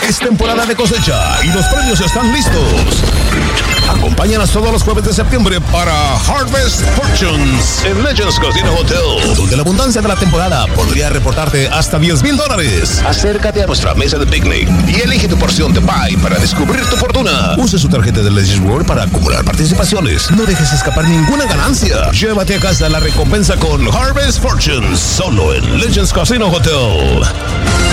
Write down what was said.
Es temporada de cosecha y los premios están listos. Acompáñanos todos los jueves de septiembre para Harvest Fortunes en Legends Casino Hotel, donde la abundancia de la temporada podría reportarte hasta $10,000. Acércate a nuestra mesa de picnic y elige tu porción de pie para descubrir tu fortuna. Use su tarjeta de Legends World para acumular participaciones. No dejes escapar ninguna ganancia. Llévate a casa la recompensa con Harvest Fortunes, solo en Legends Casino Hotel.